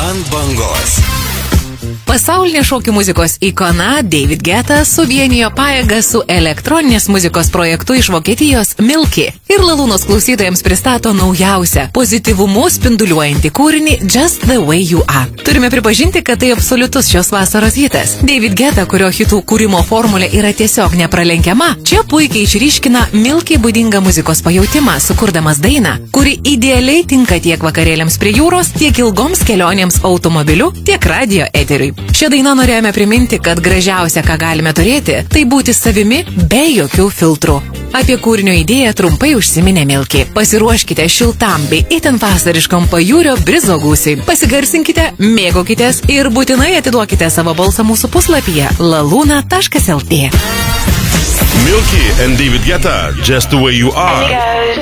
Ant bangos. Pasaulinė šokių muzikos ikona David Guetta suvienijo pajėgas su elektroninės muzikos projektu iš Vokietijos Milky. Ir Lalūnos klausytojams pristato naujausią, pozityvumu spinduliuojantį kūrinį Just the Way You Are. Turime pripažinti, kad tai absoliutus šios vasaros hitas. David Guetta, kurio hitų kūrimo formulė yra tiesiog nepralenkiama, čia puikiai išryškina Milky būdingą muzikos pajautimą, sukurdamas dainą, kuri idealiai tinka tiek vakarėliams prie jūros, tiek ilgoms kelionėms automobiliu, tiek radio eteriui. Šią dainą norėjome priminti, kad gražiausia, ką galime turėti, tai būti savimi be jokių filtrų. Apie kūrinio idėją trumpai užsiminė Milky. Pasiruoškite šiltam bei itin vasariškam pajūrio brizo gūsiui. Pasigarsinkite, mėgaukitės ir būtinai atiduokite savo balsą mūsų puslapyje laluna.lt. Milky and David Guetta, Just the Way You Are.